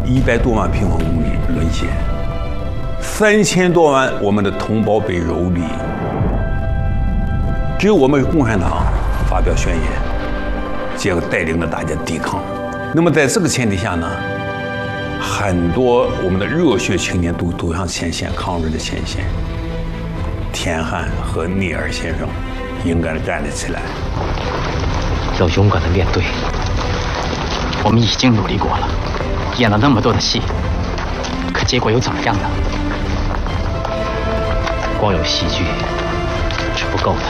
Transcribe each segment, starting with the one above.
100多万平方公里沦陷，3000多万我们的同胞被蹂躏，只有我们共产党发表宣言，结果带领着大家抵抗。那么在这个前提下呢，很多我们的热血青年都走向前线，抗日的前线。田汉和聂耳先生勇敢地站了起来， 要勇敢地面对。我们已经努力过了，演了那么多的戏，可结果又怎么样呢？光有戏剧是不够的，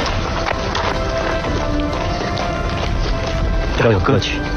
要有歌曲。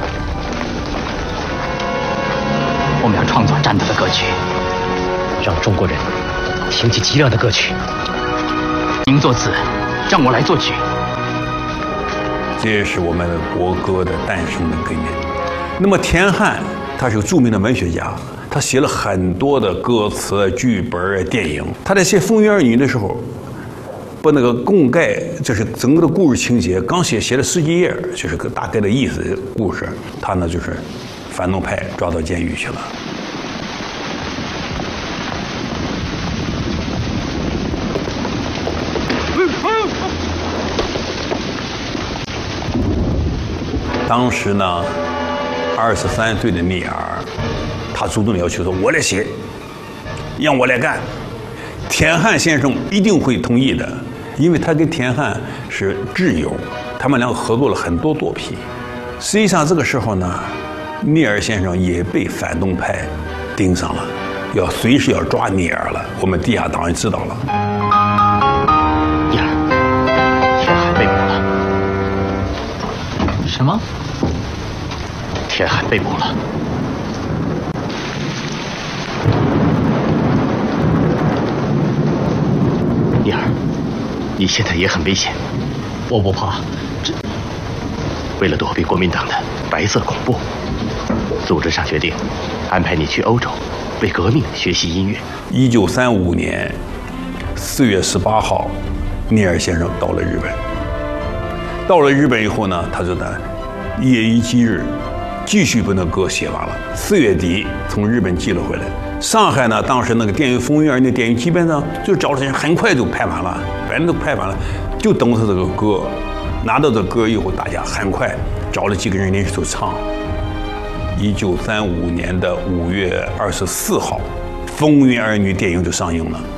我们要创作战斗的歌曲，让中国人听起激亮的歌曲。您作词，让我来作曲。 这也是我们的国歌的诞生的根源。那么田汉他是个著名的文学家，他写了很多的歌词、剧本、电影。他在写《风云儿女》的时候，把那个供概，就是整个的故事情节，刚写了10几页，就是个大概的意思的故事。他呢就是反动派抓到监狱去了。当时呢，23岁的聂耳，他主动要求说：“我来写，让我来干。”田汉先生一定会同意的，因为他跟田汉是挚友，他们两个合作了很多作品。实际上这个时候呢，聂耳先生也被反动派盯上了，要随时要抓聂耳了。我们地下党人知道了。 聂耳，田汉被捕了。什么？田汉被捕了。聂耳，你现在也很危险。我不怕，为了躲避国民党的白色恐怖，组织上决定安排你去欧洲，为革命学习音乐。 1935年4月18号，聂耳先生到了日本。到了日本以后呢，他就在夜以继日，继续把那歌写完了。4月底从日本寄了回来。上海呢，当时那个电影《风云儿女》电影基本上就找了人，很快就拍完了，反正都拍完了，就等他这个歌。拿到这歌以后，大家很快找了几个人临时就唱。1935年的5月24号，《风云儿女》电影就上映了。